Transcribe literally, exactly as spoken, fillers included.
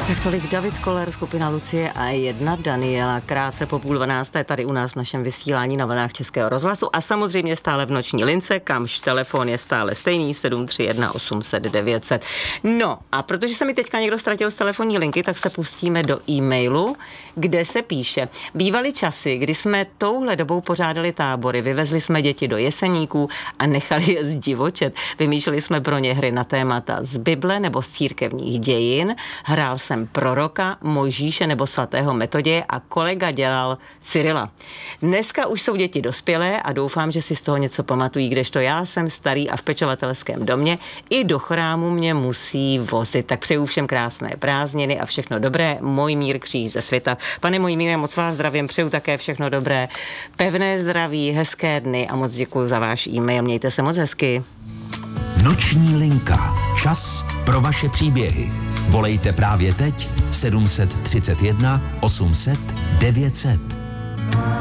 Tak tolik David Koller, skupina Lucie a jedna Daniela, krátce po půl dvanácté tady u nás v našem vysílání na vlnách Českého rozhlasu a samozřejmě stále v noční lince, kamž telefon je stále stejný sedm tři jedna osm set devět set. No a protože se mi teďka někdo ztratil z telefonní linky, tak se pustíme do e-mailu, kde se píše: bývaly časy, kdy jsme touhle dobou pořádali tábory, vyvezli jsme děti do Jeseníků a nechali je zdivočet. Vymýšleli jsme pro ně hry na témata z Bible nebo z církevních dějin, hrál jsem proroka, Mojžíše nebo svatého Metoděje a kolega dělal Cyrila. Dneska už jsou děti dospělé a doufám, že si z toho něco pamatují, kdežto já jsem starý a v pečovatelském domě, i do chrámu mě musí vozit. Tak přeju všem krásné prázdniny a všechno dobré. Mojmír Kříž ze Svita. Pane Mojmíre, moc vás zdravím, přeju také všechno dobré. Pevné zdraví, hezké dny a moc děkuji za váš e-mail. Mějte se moc hezky. Noční linka. Čas pro vaše příběhy. Volejte právě teď sedm tři jedna osm set devět set.